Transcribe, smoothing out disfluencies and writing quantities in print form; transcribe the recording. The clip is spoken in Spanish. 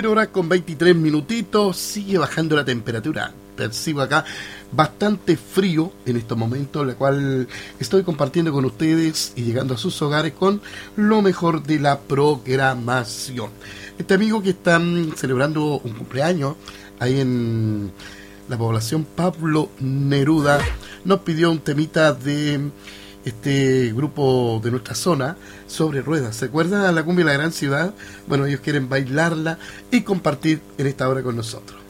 0 horas con 23 minutitos, sigue bajando la temperatura. Percibo acá bastante frío en estos momentos, la cual estoy compartiendo con ustedes y llegando a sus hogares con lo mejor de la programación. Este amigo que están celebrando un cumpleaños ahí en la población Pablo Neruda nos pidió un temita de este grupo de nuestra zona, Sobre Ruedas. ¿Se acuerdan de la cumbia de la gran ciudad? Bueno, ellos quieren bailarla y compartir en esta hora con nosotros.